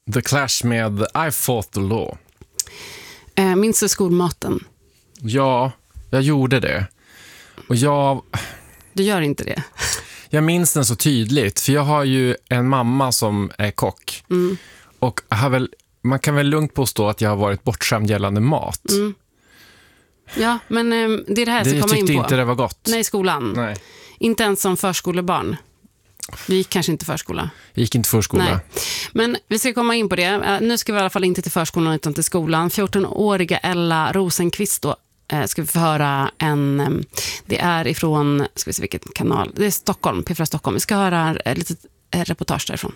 The Clash med I Fought the Law. Minns du skolmaten? Ja, jag gjorde det. Och Du gör inte det? Jag minns den så tydligt, för jag har ju en mamma som är kock. Och man kan väl lugnt påstå att jag har varit bortskämd gällande mat. Ja, men det är det här som kommer in på. Jag tyckte inte det var gott. Nej, i skolan. Nej. Inte ens som förskolebarn. Vi gick kanske inte förskola. Jag gick inte förskola. Nej. Men vi ska komma in på det. Nu ska vi i alla fall inte till förskolan utan till skolan. 14-åriga Ella Rosenqvist då, ska vi få höra det är ifrån, ska vi se vilken kanal, det är Stockholm, P4 Stockholm. Vi ska höra ett litet reportage därifrån.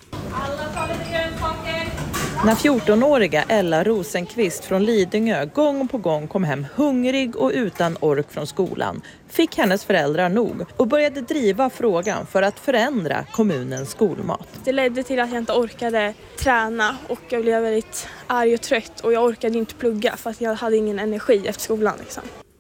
När 14-åriga Ella Rosenqvist från Lidingö gång på gång kom hem hungrig och utan ork från skolan fick hennes föräldrar nog och började driva frågan för att förändra kommunens skolmat. Det ledde till att jag inte orkade träna och jag blev väldigt arg och trött och jag orkade inte plugga för att jag hade ingen energi efter skolan. Liksom.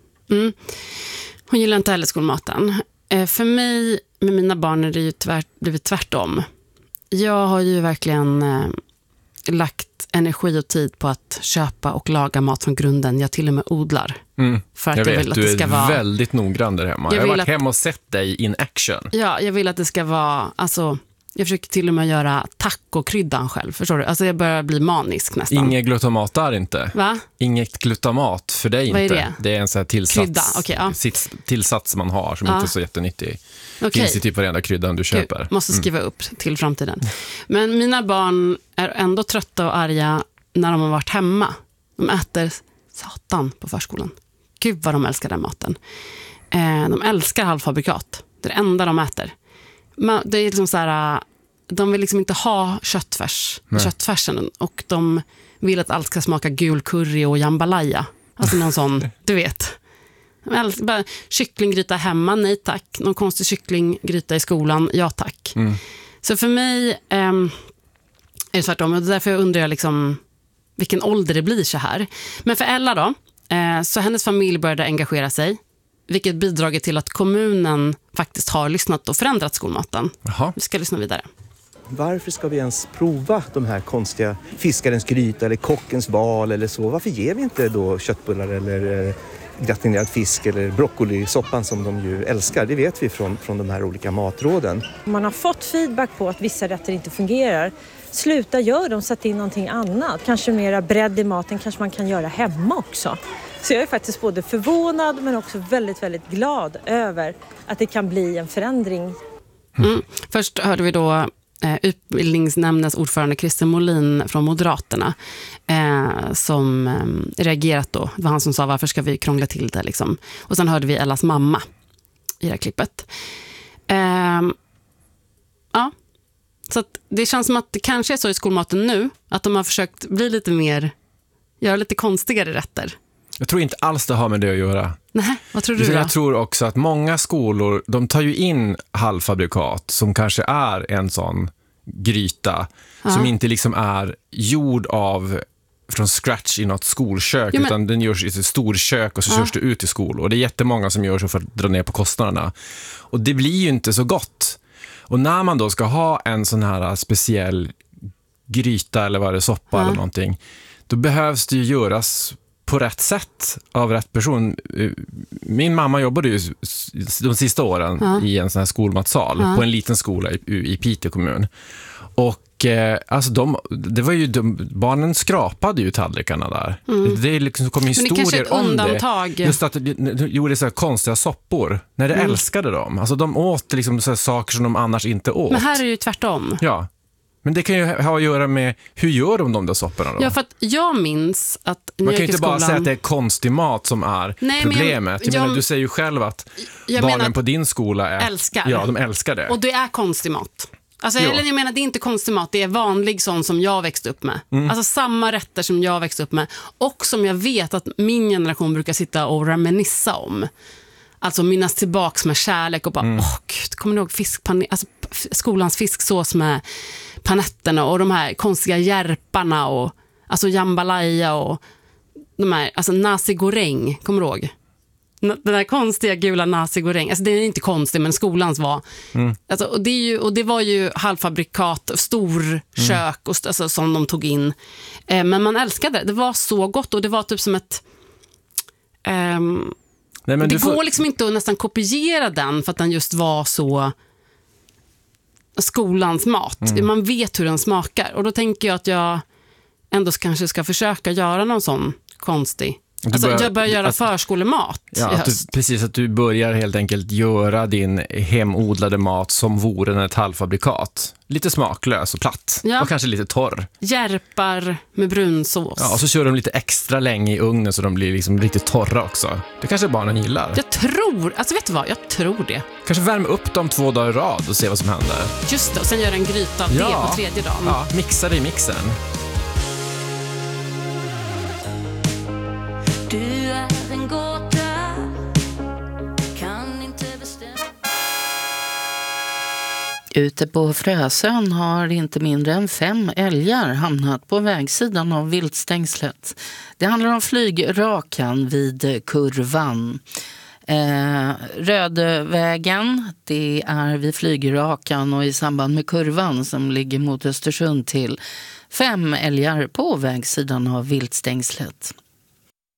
Hon gillar inte heller skolmaten. För mig med mina barn är det ju blivit tvärtom. Jag har ju verkligen lagt energi och tid på att köpa och laga mat från grunden. Jag till och med odlar. För att jag vill att det ska vara väldigt noggrann där hemma. Jag har varit hemma och sett dig in action. Ja, jag vill att det ska vara, alltså, jag försöker till och med göra tacokryddan själv, förstår du? Alltså jag börjar bli manisk nästan. Inget glutamat där inte. Va? Inget glutamat för dig inte. Vad är det? Det är en sån här tillsats, krydda, okay, ja. Tillsats man har som inte är så jättenyttig. Finns i typ varenda kryddan du köper. Gud, måste skriva upp till framtiden. Men mina barn är ändå trötta och arga när de har varit hemma. De äter satan på förskolan. Gud vad de älskar den maten. De älskar halvfabrikat. Det är det enda de äter. Det är liksom så här, de vill liksom inte ha köttfärsen och de vill att allt ska smaka gul curry och jambalaya. Alltså någon sån, du vet. Bara kycklinggryta hemma, nej tack. Någon konstig kycklinggryta i skolan, ja tack. Så för mig är det tvärtom. Och därför undrar jag liksom vilken ålder det blir så här. Men för Ella då, så hennes familj började engagera sig. Vilket bidragit till att kommunen faktiskt har lyssnat och förändrat skolmaten. Jaha. Vi ska lyssna vidare. Varför ska vi ens prova de här konstiga fiskarens gryta eller kockens val eller så? Varför ger vi inte då köttbullar eller gratinerad fisk eller broccolisoppan som de ju älskar? Det vet vi från de här olika matråden. Man har fått feedback på att vissa rätter inte fungerar. Sluta gör dem, sätt in någonting annat. Kanske mera bredd i maten kanske man kan göra hemma också. Så jag är faktiskt både förvånad men också väldigt, väldigt glad över att det kan bli en förändring. Först hörde vi då utbildningsnämndens ordförande Christer Molin från Moderaterna som reagerat då. Det var han som sa varför ska vi krångla till det liksom. Och sen hörde vi Ellas mamma i det här klippet. Ja. Så att det känns som att det kanske är så i skolmaten nu att de har försökt bli lite mer, göra lite konstigare rätter. Jag tror inte alls det har med det att göra. Nej, vad tror du då? Jag tror också att många skolor, de tar ju in halvfabrikat som kanske är en sån gryta som inte liksom är gjord av från scratch i något skolkök, utan den görs i ett storkök och så körs det ut i skolor. Och det är jättemånga som gör så för att dra ner på kostnaderna. Och det blir ju inte så gott. Och när man då ska ha en sån här speciell gryta eller vad det är, soppa eller någonting, då behövs det ju göras på rätt sätt av rätt person. Min mamma jobbade ju de sista åren i en sån här skolmatsal på en liten skola i Piteå kommun. Och alltså det var ju barnen skrapade ju tallrikarna där. Det liksom kom historier om det. Just att de gjorde så här konstiga soppor när de älskade dem. Alltså de åt liksom så här saker som de annars inte åt. Men här är det ju tvärtom. Ja. Men det kan ju ha att göra med hur gör de där sopporna då? Ja, för att jag minns att man kan ju inte bara säga att det är konstig mat som är problemet. Jag menar, du säger ju själv att barnen på din skola älskar. Ja, de älskar det. Och det är konstig mat. Alltså, eller jag menar, det är inte konstig mat, det är vanlig sån som jag växte upp med. Alltså samma rätter som jag växte upp med. Och som jag vet att min generation brukar sitta och reminissa om. Alltså minnas tillbaks med kärlek och bara, gud, kommer du ihåg alltså, skolans fisksås med panetterna och de här konstiga järparna och alltså jambalaya och de här, alltså nasi goreng, kommer du ihåg? den där konstiga gula nasi-goreng, alltså det är inte konstigt, men skolans var. Alltså, och det var ju halvfabrikat, storkök alltså, som de tog in. Men man älskade det. Det var så gott och det var typ som ett... Nej, men det går liksom inte att nästan kopiera den för att den just var så skolans mat. Man vet hur den smakar. Och då tänker jag att jag ändå kanske ska försöka göra någon sån konstig. Jag börjar göra förskolemat. Ja, precis, att du börjar helt enkelt göra din hemodlade mat som vore ett halvfabrikat. Lite smaklös och platt. Ja. Och kanske lite torr. Järpar med brunsås. Ja, och så kör de lite extra länge i ugnen så de blir liksom riktigt torra också. Det kanske barnen gillar. Jag tror det. Kanske värma upp dem 2 dagar i rad och se vad som händer. Just det, och sen göra en gryta av det på 3:e dagen. Ja, mixa det i mixen. Du är en gåta, kan inte bestämma. Ute på Frösön har inte mindre än 5 älgar hamnat på vägsidan av viltstängslet. Det handlar om flygrakan vid kurvan. Rödvägen, det är vid flygrakan och i samband med kurvan som ligger mot Östersund till 5 älgar på vägsidan av viltstängslet.